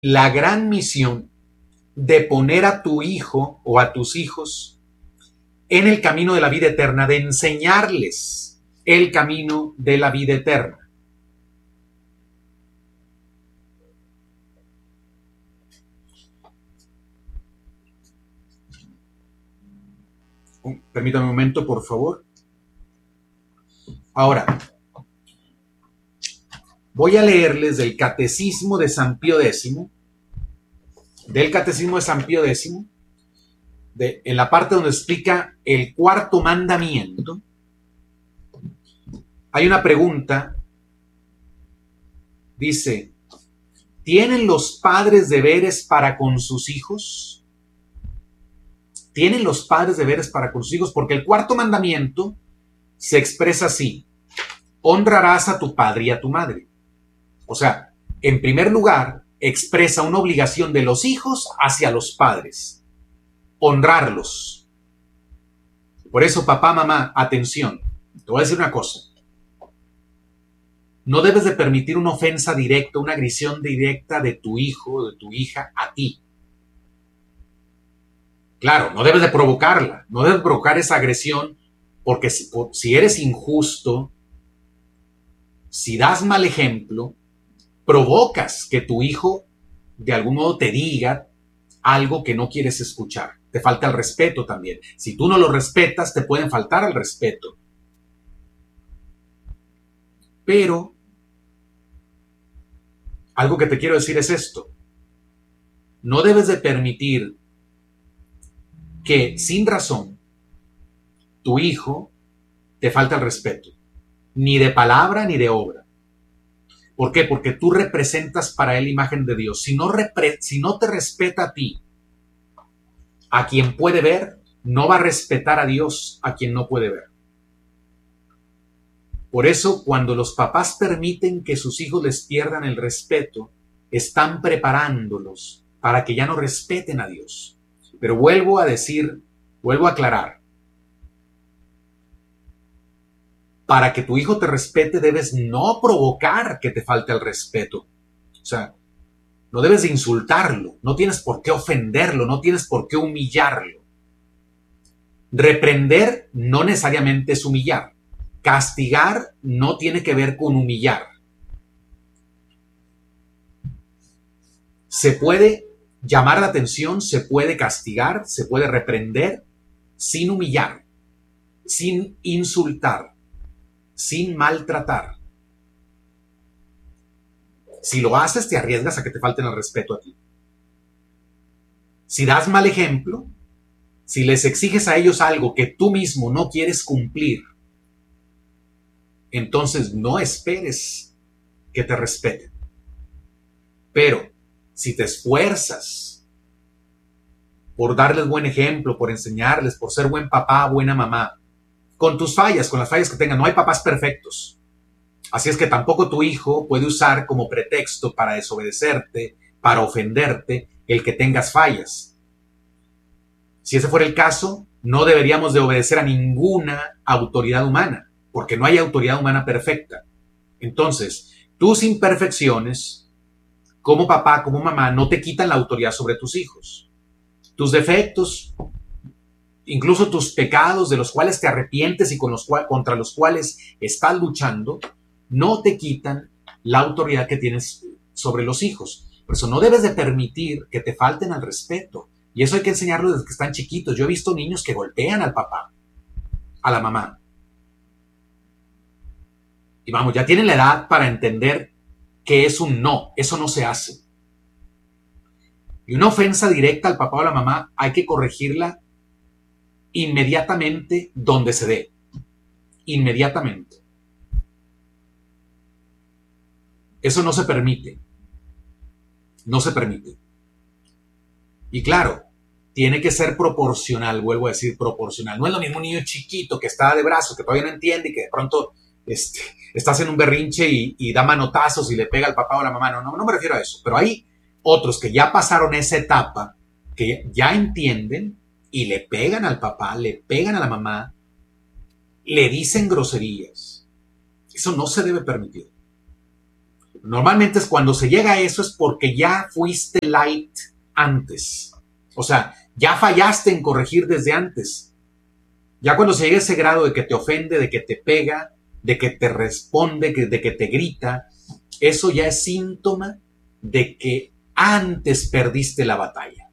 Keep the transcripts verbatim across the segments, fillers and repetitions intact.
la gran misión de poner a tu hijo o a tus hijos en el camino de la vida eterna, de enseñarles el camino de la vida eterna. Permítame un momento, por favor. Ahora, voy a leerles del Catecismo de San Pío X, del Catecismo de San Pío X, de, en la parte donde explica el cuarto mandamiento. Hay una pregunta, dice, ¿tienen los padres deberes para con sus hijos? ¿Tienen los padres deberes para con sus hijos? Porque el cuarto mandamiento se expresa así: honrarás a tu padre y a tu madre. O sea, en primer lugar, expresa una obligación de los hijos hacia los padres: honrarlos. Por eso, papá, mamá, atención, te voy a decir una cosa. No debes de permitir una ofensa directa, una agresión directa de tu hijo o de tu hija a ti. Claro, no debes de provocarla, no debes provocar esa agresión, porque si, si eres injusto, si das mal ejemplo, provocas que tu hijo de algún modo te diga algo que no quieres escuchar. Te falta el respeto también. Si tú no lo respetas, te pueden faltar el respeto. Pero algo que te quiero decir es esto: no debes de permitir que sin razón tu hijo te falte el respeto, ni de palabra ni de obra. ¿Por qué? Porque tú representas para él imagen de Dios. Si no, repre- si no te respeta a ti, a quien puede ver, no va a respetar a Dios a quien no puede ver. Por eso, cuando los papás permiten que sus hijos les pierdan el respeto, están preparándolos para que ya no respeten a Dios. Pero vuelvo a decir, vuelvo a aclarar. Para que tu hijo te respete, debes no provocar que te falte el respeto. O sea, no debes de insultarlo, no tienes por qué ofenderlo, no tienes por qué humillarlo. Reprender no necesariamente es humillar. Castigar no tiene que ver con humillar. Se puede llamar la atención, se puede castigar, se puede reprender sin humillar, sin insultar, sin maltratar. Si lo haces, te arriesgas a que te falten el respeto a ti. Si das mal ejemplo, si les exiges a ellos algo que tú mismo no quieres cumplir, entonces no esperes que te respeten. Pero si te esfuerzas por darles buen ejemplo, por enseñarles, por ser buen papá, buena mamá, con tus fallas, con las fallas que tengan, no hay papás perfectos. Así es que tampoco tu hijo puede usar como pretexto para desobedecerte, para ofenderte, el que tengas fallas. Si ese fuera el caso, no deberíamos de obedecer a ninguna autoridad humana, porque no hay autoridad humana perfecta. Entonces, tus imperfecciones, como papá, como mamá, no te quitan la autoridad sobre tus hijos. Tus defectos, incluso tus pecados de los cuales te arrepientes y con los cual, contra los cuales estás luchando, no te quitan la autoridad que tienes sobre los hijos. Por eso no debes de permitir que te falten al respeto. Y eso hay que enseñarlo desde que están chiquitos. Yo he visto niños que golpean al papá, a la mamá. Y vamos, ya tienen la edad para entender que es un no. Eso no se hace. Y una ofensa directa al papá o a la mamá hay que corregirla inmediatamente donde se dé. Inmediatamente. Eso no se permite. No se permite. Y claro, tiene que ser proporcional, vuelvo a decir proporcional. No es lo mismo un niño chiquito que está de brazos, que todavía no entiende y que de pronto este, estás en un berrinche y, y da manotazos y le pega al papá o a la mamá. No, no, no me refiero a eso. Pero hay otros que ya pasaron esa etapa, que ya entienden y le pegan al papá, le pegan a la mamá, le dicen groserías. Eso no se debe permitir. Normalmente es cuando se llega a eso es porque ya fuiste light antes. O sea, ya fallaste en corregir desde antes. Ya cuando se llega a ese grado de que te ofende, de que te pega, de que te responde, de que te grita, eso ya es síntoma de que antes perdiste la batalla,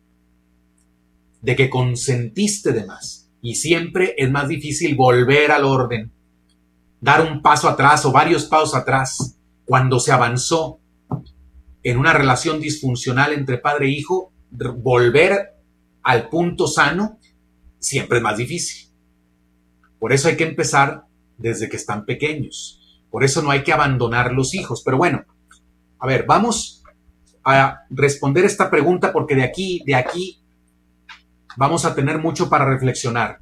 de que consentiste de más. Y siempre es más difícil volver al orden, dar un paso atrás o varios pasos atrás cuando se avanzó en una relación disfuncional entre padre e hijo. Volver al punto sano siempre es más difícil. Por eso hay que empezar desde que están pequeños. Por eso no hay que abandonar los hijos. Pero bueno, a ver, vamos a responder esta pregunta porque de aquí, de aquí vamos a tener mucho para reflexionar.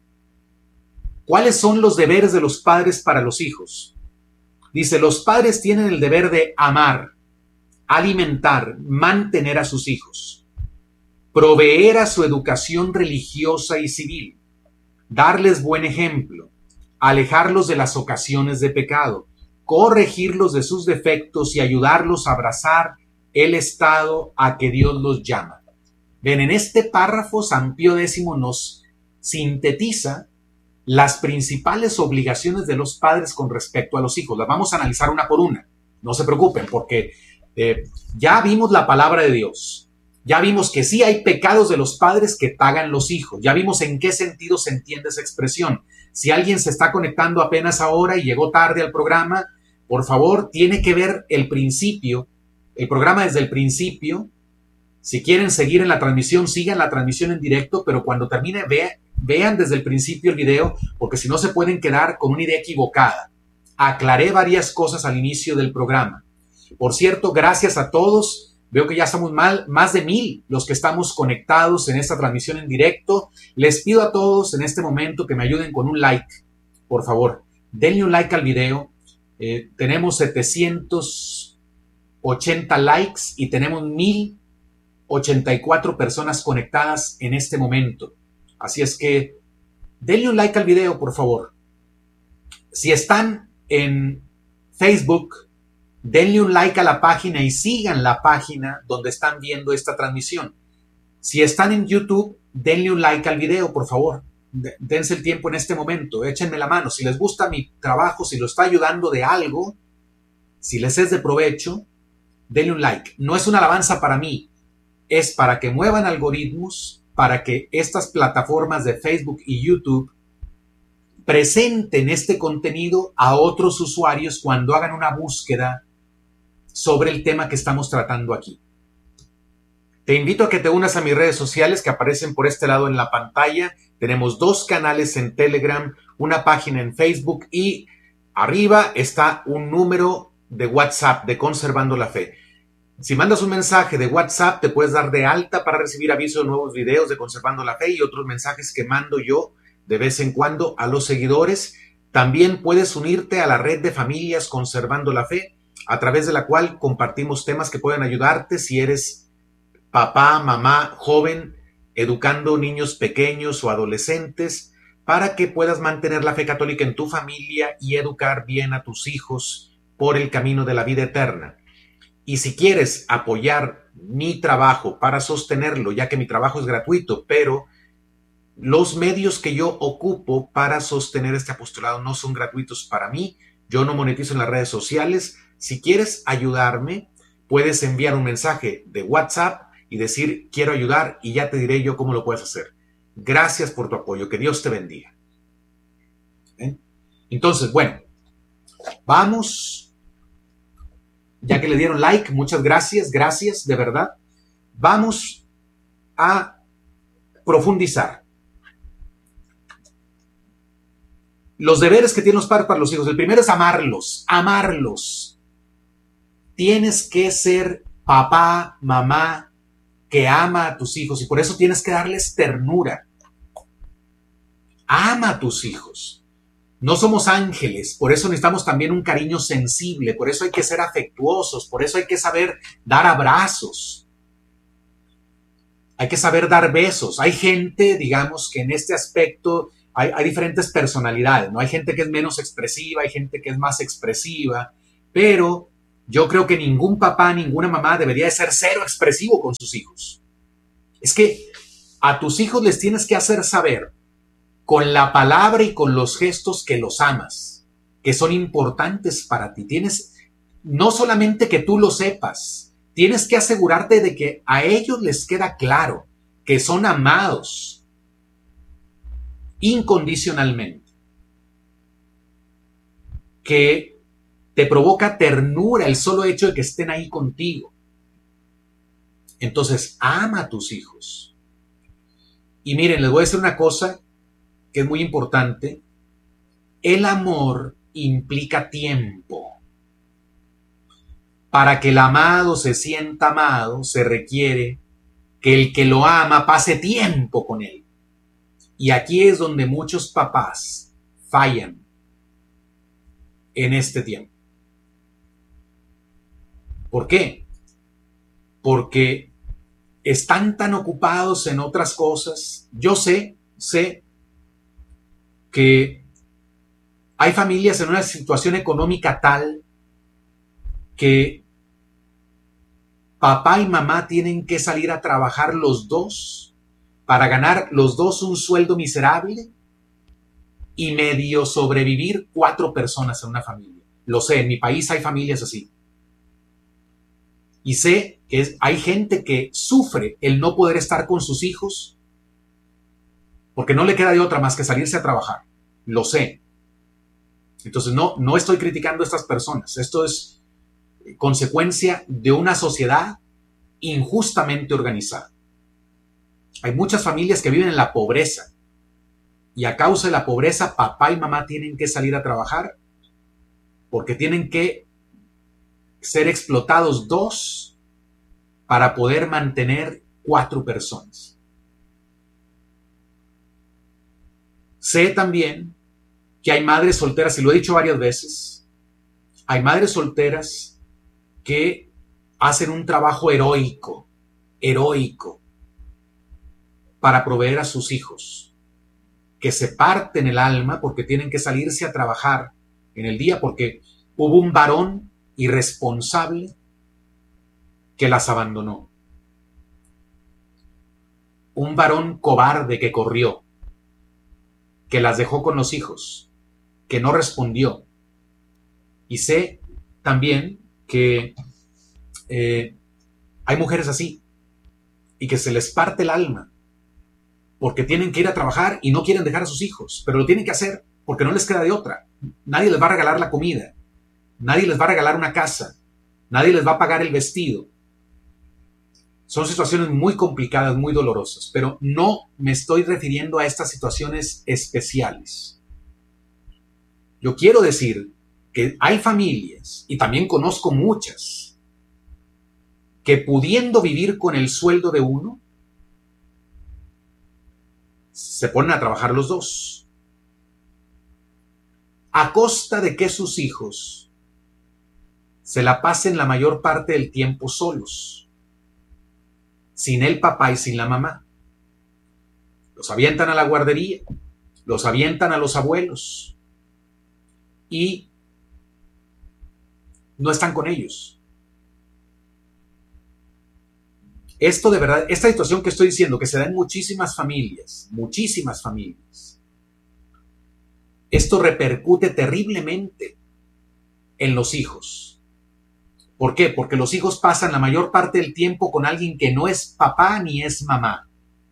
¿Cuáles son los deberes de los padres para los hijos? Dice, los padres tienen el deber de amar, alimentar, mantener a sus hijos, proveer a su educación religiosa y civil, darles buen ejemplo, alejarlos de las ocasiones de pecado, corregirlos de sus defectos y ayudarlos a abrazar el estado a que Dios los llama. Ven, en este párrafo San Pío X nos sintetiza las principales obligaciones de los padres con respecto a los hijos. Las vamos a analizar una por una. No se preocupen, porque eh, ya vimos la palabra de Dios. Ya vimos que sí hay pecados de los padres que pagan los hijos. Ya vimos en qué sentido se entiende esa expresión. Si alguien se está conectando apenas ahora y llegó tarde al programa, por favor, tiene que ver el principio, el programa desde el principio. Si quieren seguir en la transmisión, sigan la transmisión en directo, pero cuando termine, vean, vean desde el principio el video, porque si no se pueden quedar con una idea equivocada. Aclaré varias cosas al inicio del programa. Por cierto, gracias a todos. Veo que ya estamos mal, más de mil los que estamos conectados en esta transmisión en directo. Les pido a todos en este momento que me ayuden con un like. Por favor, denle un like al video. Eh, tenemos setecientos ochenta likes y tenemos mil ochenta y cuatro personas conectadas en este momento. Así es que denle un like al video, por favor. Si están en Facebook, denle un like a la página y sigan la página donde están viendo esta transmisión. Si están en YouTube, denle un like al video, por favor. Dense el tiempo en este momento, échenme la mano. Si les gusta mi trabajo, si lo está ayudando de algo, si les es de provecho, denle un like. No es una alabanza para mí, es para que muevan algoritmos, para que estas plataformas de Facebook y YouTube presenten este contenido a otros usuarios cuando hagan una búsqueda sobre el tema que estamos tratando aquí. Te invito a que te unas a mis redes sociales que aparecen por este lado en la pantalla. Tenemos dos canales en Telegram, una página en Facebook y arriba está un número de WhatsApp de Conservando la Fe. Si mandas un mensaje de WhatsApp, te puedes dar de alta para recibir aviso de nuevos videos de Conservando la Fe y otros mensajes que mando yo de vez en cuando a los seguidores. También puedes unirte a la red de familias Conservando la Fe, a través de la cual compartimos temas que pueden ayudarte si eres papá, mamá, joven, educando niños pequeños o adolescentes, para que puedas mantener la fe católica en tu familia y educar bien a tus hijos por el camino de la vida eterna. Y si quieres apoyar mi trabajo para sostenerlo, ya que mi trabajo es gratuito, pero los medios que yo ocupo para sostener este apostolado no son gratuitos para mí, yo no monetizo en las redes sociales. Si quieres ayudarme, puedes enviar un mensaje de WhatsApp y decir quiero ayudar y ya te diré yo cómo lo puedes hacer. Gracias por tu apoyo, que Dios te bendiga. ¿Eh? Entonces, bueno, vamos, ya que le dieron like, muchas gracias, gracias, de verdad. Vamos a profundizar. Los deberes que tienen los padres para los hijos. El primero es amarlos, amarlos. Tienes que ser papá, mamá, que ama a tus hijos y por eso tienes que darles ternura. Ama a tus hijos. No somos ángeles, por eso necesitamos también un cariño sensible, por eso hay que ser afectuosos, por eso hay que saber dar abrazos. Hay que saber dar besos. Hay gente, digamos, que en este aspecto hay, hay diferentes personalidades, ¿no? Hay gente que es menos expresiva, hay gente que es más expresiva, pero Yo creo que ningún papá, ninguna mamá debería de ser cero expresivo con sus hijos. Es que a tus hijos les tienes que hacer saber con la palabra y con los gestos que los amas, que son importantes para ti. Tienes, no solamente que tú lo sepas, tienes que asegurarte de que a ellos les queda claro que son amados incondicionalmente, que te provoca ternura el solo hecho de que estén ahí contigo. Entonces, ama a tus hijos. Y miren, les voy a decir una cosa que es muy importante. El amor implica tiempo. Para que el amado se sienta amado, se requiere que el que lo ama pase tiempo con él. Y aquí es donde muchos papás fallan en este tiempo. ¿Por qué? Porque están tan ocupados en otras cosas. Yo sé, sé que hay familias en una situación económica tal que papá y mamá tienen que salir a trabajar los dos para ganar los dos un sueldo miserable y medio sobrevivir cuatro personas en una familia. Lo sé, en mi país hay familias así. Y sé que es, hay gente que sufre el no poder estar con sus hijos porque no le queda de otra más que salirse a trabajar. Lo sé. Entonces no, no estoy criticando a estas personas. Esto es consecuencia de una sociedad injustamente organizada. Hay muchas familias que viven en la pobreza y a causa de la pobreza papá y mamá tienen que salir a trabajar porque tienen que ser explotados dos para poder mantener cuatro personas. Sé también que hay madres solteras, y lo he dicho varias veces, hay madres solteras que hacen un trabajo heroico, heroico, para proveer a sus hijos, que se parten el alma porque tienen que salirse a trabajar en el día porque hubo un varón irresponsable que las abandonó. Un varón cobarde que corrió, que las dejó con los hijos, que no respondió. Y sé también que eh, hay mujeres así y que se les parte el alma porque tienen que ir a trabajar y no quieren dejar a sus hijos, pero lo tienen que hacer porque no les queda de otra. Nadie les va a regalar la comida, nadie les va a regalar una casa, nadie les va a pagar el vestido. Son situaciones muy complicadas, muy dolorosas, pero no me estoy refiriendo a estas situaciones especiales. Yo quiero decir que hay familias, y también conozco muchas, que pudiendo vivir con el sueldo de uno, se ponen a trabajar los dos, a costa de que sus hijos se la pasen la mayor parte del tiempo solos, sin el papá y sin la mamá. Los avientan a la guardería, los avientan a los abuelos y no están con ellos. Esto de verdad, esta situación que estoy diciendo, que se da en muchísimas familias, muchísimas familias, esto repercute terriblemente en los hijos. ¿Por qué? Porque los hijos pasan la mayor parte del tiempo con alguien que no es papá ni es mamá.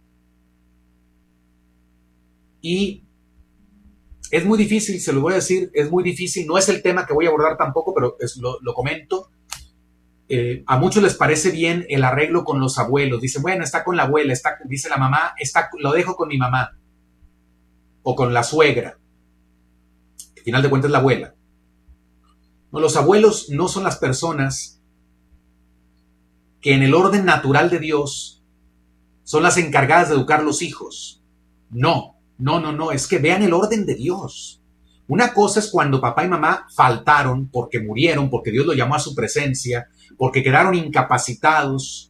Y es muy difícil, se lo voy a decir, es muy difícil, no es el tema que voy a abordar tampoco, pero es, lo, lo comento. Eh, a muchos les parece bien el arreglo con los abuelos. Dicen, bueno, está con la abuela, está, dice la mamá, está, lo dejo con mi mamá. O con la suegra. Al final de cuentas es la abuela. No, los abuelos no son las personas que en el orden natural de Dios son las encargadas de educar los hijos. No, no, no, no, es que vean el orden de Dios. Una cosa es cuando papá y mamá faltaron porque murieron, porque Dios lo llamó a su presencia, porque quedaron incapacitados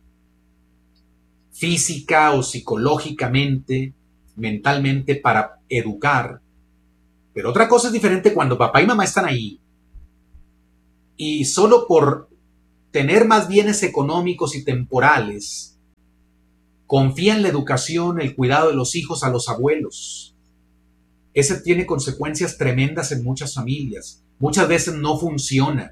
física o psicológicamente, mentalmente para educar. Pero otra cosa es diferente cuando papá y mamá están ahí y solo por tener más bienes económicos y temporales, confía en la educación, el cuidado de los hijos a los abuelos. Ese tiene consecuencias tremendas en muchas familias. Muchas veces no funciona.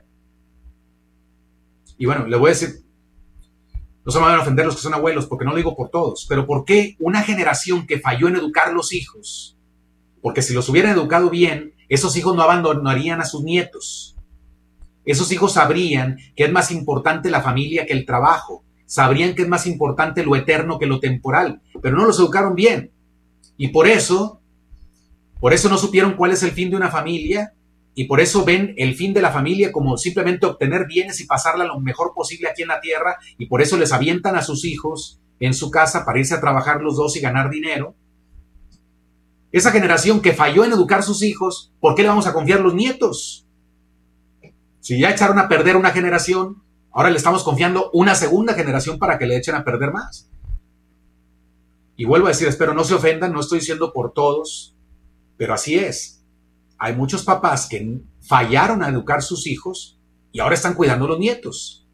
Y bueno, le voy a decir, no se me van a ofender los que son abuelos, porque no lo digo por todos, pero ¿por qué una generación que falló en educar los hijos? Porque si los hubieran educado bien, esos hijos no abandonarían a sus nietos. Esos hijos sabrían que es más importante la familia que el trabajo. Sabrían que es más importante lo eterno que lo temporal, pero no los educaron bien. Y por eso, por eso no supieron cuál es el fin de una familia, y por eso ven el fin de la familia como simplemente obtener bienes y pasarla lo mejor posible aquí en la tierra, y por eso les avientan a sus hijos en su casa para irse a trabajar los dos y ganar dinero. Esa generación que falló en educar a sus hijos, ¿por qué le vamos a confiar los nietos? Si ya echaron a perder una generación, ahora le estamos confiando una segunda generación para que le echen a perder más. Y vuelvo a decir, espero no se ofendan, no estoy diciendo por todos, pero así es. Hay muchos papás que fallaron a educar a sus hijos y ahora están cuidando a los nietos.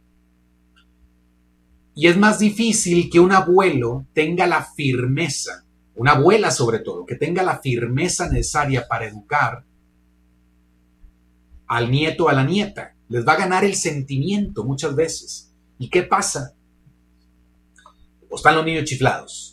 Y es más difícil que un abuelo tenga la firmeza, una abuela sobre todo, que tenga la firmeza necesaria para educar al nieto o a la nieta. Les va a ganar el sentimiento muchas veces. ¿Y qué pasa? O están los niños chiflados.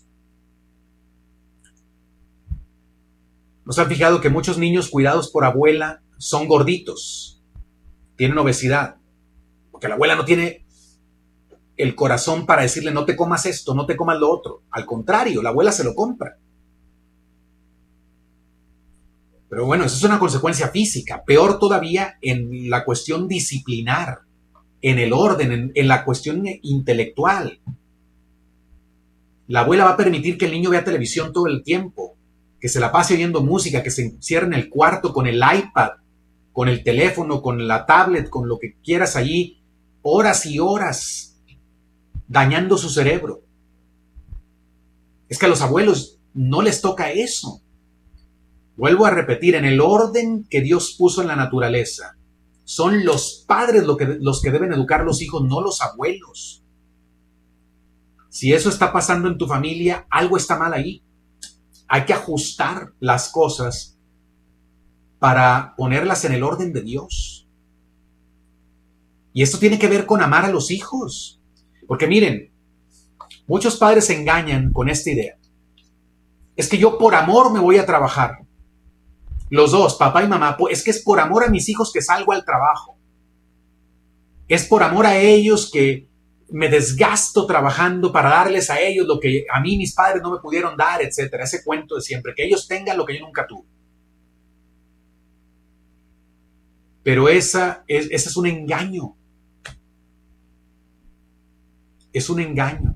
¿No se han fijado que muchos niños cuidados por abuela son gorditos? Tienen obesidad. Porque la abuela no tiene el corazón para decirle no te comas esto, no te comas lo otro. Al contrario, la abuela se lo compra. Pero bueno, eso es una consecuencia física. Peor todavía en la cuestión disciplinar, en el orden, en, en la cuestión intelectual. La abuela va a permitir que el niño vea televisión todo el tiempo, que se la pase oyendo música, que se encierre en el cuarto con el iPad, con el teléfono, con la tablet, con lo que quieras allí, horas y horas, dañando su cerebro. Es que a los abuelos no les toca eso. Vuelvo a repetir, en el orden que Dios puso en la naturaleza, son los padres los que, los que deben educar a los hijos, no los abuelos. Si eso está pasando en tu familia, algo está mal ahí. Hay que ajustar las cosas para ponerlas en el orden de Dios. Y esto tiene que ver con amar a los hijos. Porque miren, muchos padres se engañan con esta idea. Es que yo por amor me voy a trabajar. Los dos, papá y mamá, es que es por amor a mis hijos que salgo al trabajo. Es por amor a ellos que me desgasto trabajando para darles a ellos lo que a mí mis padres no me pudieron dar, etcétera. Ese cuento de siempre, que ellos tengan lo que yo nunca tuve. Pero esa es, ese es un engaño. Es un engaño.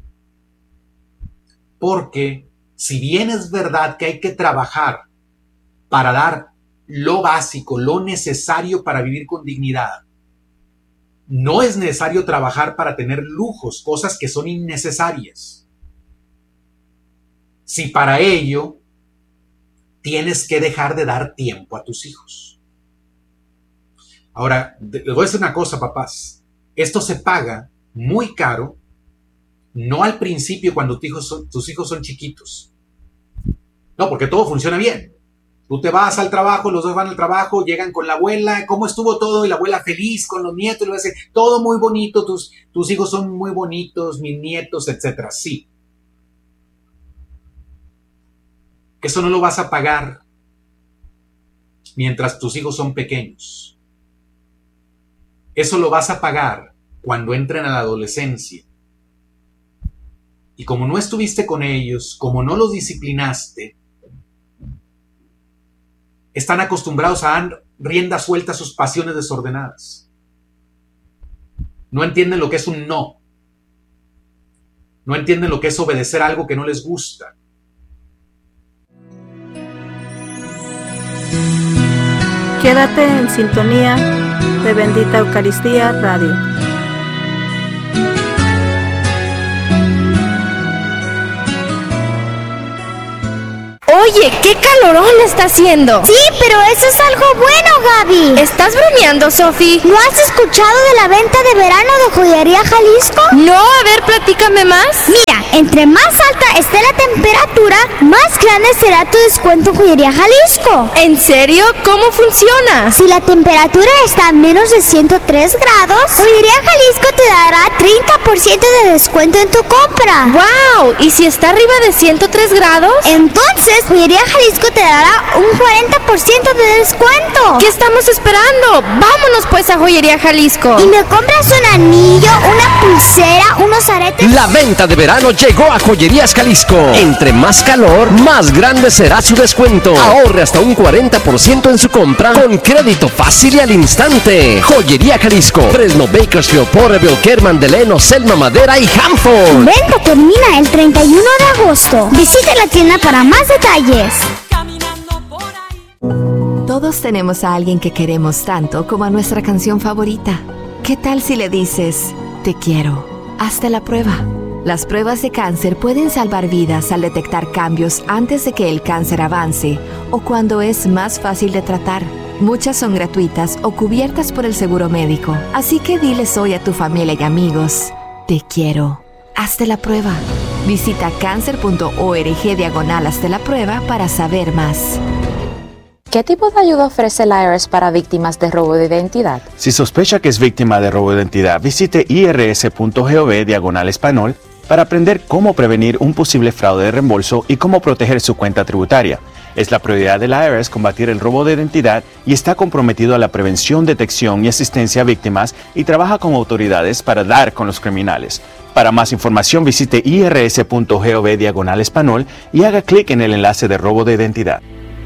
Porque si bien es verdad que hay que trabajar para dar lo básico, lo necesario para vivir con dignidad, no es necesario trabajar para tener lujos, cosas que son innecesarias. Si para ello tienes que dejar de dar tiempo a tus hijos. Ahora, les voy a decir una cosa, papás. Esto se paga muy caro, no al principio cuando tus hijos son, tus hijos son chiquitos. No, porque todo funciona bien. Tú te vas al trabajo, los dos van al trabajo, llegan con la abuela, ¿cómo estuvo todo? Y la abuela feliz con los nietos, y le va a decir, todo muy bonito, tus, tus hijos son muy bonitos, mis nietos, etcétera. Sí. Eso no lo vas a pagar mientras tus hijos son pequeños. Eso lo vas a pagar cuando entren a la adolescencia. Y como no estuviste con ellos, como no los disciplinaste, están acostumbrados a dar rienda suelta a sus pasiones desordenadas. No entienden lo que es un no. No entienden lo que es obedecer a algo que no les gusta. Quédate en sintonía de Bendita Eucaristía Radio. Oye, qué calorón está haciendo. Sí, pero eso es algo bueno, Gaby. ¿Estás bromeando, Sofi? ¿No has escuchado de la venta de verano de Joyería Jalisco? No, a ver, platícame más. Mira, entre más alta esté la temperatura, más grande será tu descuento en Joyería Jalisco. ¿En serio? ¿Cómo funciona? Si la temperatura está a menos de ciento tres grados, Joyería Jalisco te dará treinta por ciento de descuento en tu compra. ¡Wow! ¿Y si está arriba de ciento tres grados? Entonces, Joyería Jalisco te dará un cuarenta por ciento de descuento. ¿Qué estamos esperando? Vámonos pues a Joyería Jalisco. Y me compras un anillo, una pulsera, unos aretes. La venta de verano llegó a Joyerías Jalisco. Entre más calor, más grande será su descuento. Ahorre hasta un cuarenta por ciento en su compra con crédito fácil y al instante. Joyería Jalisco, Fresno, Bakersfield, Porterville, Kerman, Deleno, Selma, Madera y Hanford. Venta termina el treinta y uno de agosto. Visite la tienda para más detalles. Todos tenemos a alguien que queremos tanto como a nuestra canción favorita. ¿Qué tal si le dices, te quiero? Hazte la prueba. Las pruebas de cáncer pueden salvar vidas al detectar cambios antes de que el cáncer avance o cuando es más fácil de tratar. Muchas son gratuitas o cubiertas por el seguro médico. Así que diles hoy a tu familia y amigos, te quiero. Hazte la prueba. Visita cáncer.org diagonal hazte la prueba para saber más. ¿Qué tipo de ayuda ofrece el I R S para víctimas de robo de identidad? Si sospecha que es víctima de robo de identidad, visite irs.gov diagonal español para aprender cómo prevenir un posible fraude de reembolso y cómo proteger su cuenta tributaria. Es la prioridad del I R S combatir el robo de identidad y está comprometido a la prevención, detección y asistencia a víctimas y trabaja con autoridades para dar con los criminales. Para más información visite irs.gov diagonal español y haga clic en el enlace de robo de identidad.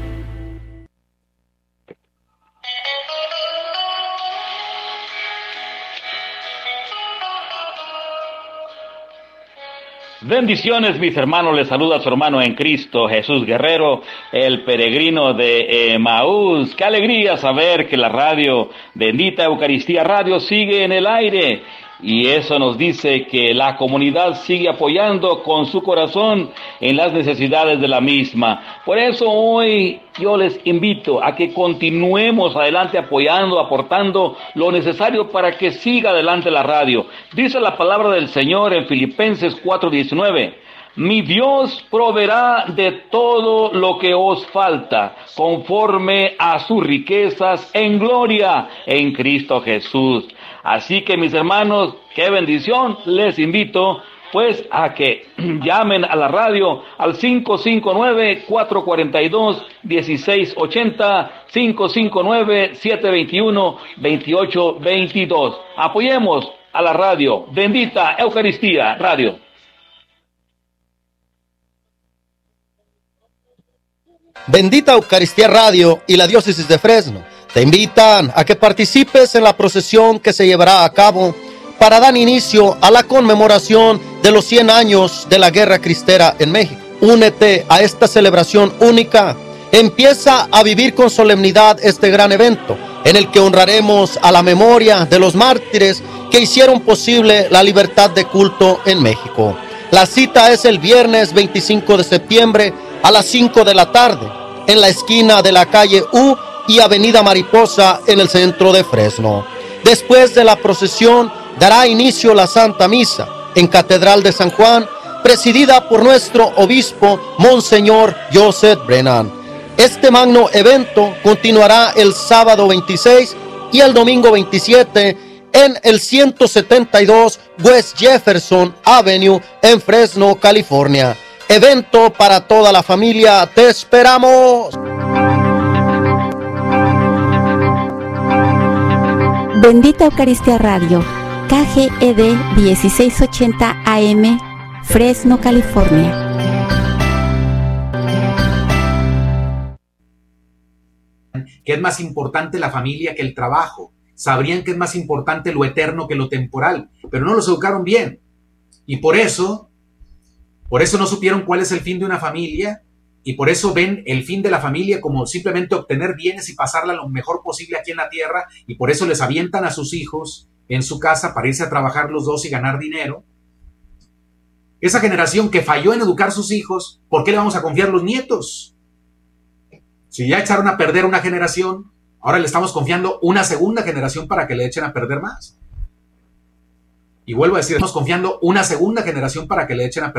Bendiciones, mis hermanos, les saluda su hermano en Cristo, Jesús Guerrero, el peregrino de Emaús. Qué alegría saber que la radio, Bendita Eucaristía Radio, sigue en el aire. Y eso nos dice que la comunidad sigue apoyando con su corazón en las necesidades de la misma. Por eso hoy yo les invito a que continuemos adelante apoyando, aportando lo necesario para que siga adelante la radio. Dice la palabra del Señor en Filipenses cuatro diecinueve. Mi Dios proveerá de todo lo que os falta, conforme a sus riquezas en gloria en Cristo Jesús. Así que, mis hermanos, qué bendición, les invito pues a que llamen a la radio al cinco cinco nueve, cuatro cuatro dos, uno seis ocho cero, cinco cinco nueve, siete dos uno, dos ocho dos dos. Apoyemos a la radio, Bendita Eucaristía Radio. Bendita Eucaristía Radio y la Diócesis de Fresno te invitan a que participes en la procesión que se llevará a cabo para dar inicio a la conmemoración de los cien años de la Guerra Cristera en México. Únete a esta celebración única. Empieza a vivir con solemnidad este gran evento, en el que honraremos a la memoria de los mártires que hicieron posible la libertad de culto en México. La cita es el viernes veinticinco de septiembre a las cinco de la tarde, en la esquina de la calle U y Avenida Mariposa en el centro de Fresno. Después de la procesión dará inicio la Santa Misa en Catedral de San Juan, presidida por nuestro obispo Monseñor Joseph Brennan. Este magno evento continuará el sábado veintiséis y el domingo veintisiete en el ciento setenta y dos West Jefferson Avenue en Fresno, California. Evento para toda la familia. ¡Te esperamos! Bendita Eucaristía Radio, K G E D dieciséis ochenta A M, Fresno, California. Que es más importante la familia que el trabajo. Sabrían que es más importante lo eterno que lo temporal, pero no los educaron bien. Y por eso, por eso no supieron cuál es el fin de una familia, y por eso ven el fin de la familia como simplemente obtener bienes y pasarla lo mejor posible aquí en la tierra, y por eso les avientan a sus hijos en su casa para irse a trabajar los dos y ganar dinero. Esa generación que falló en educar a sus hijos, ¿por qué le vamos a confiar los nietos? Si ya echaron a perder una generación, ahora le estamos confiando una segunda generación para que le echen a perder más. Y vuelvo a decir, estamos confiando una segunda generación para que le echen a perder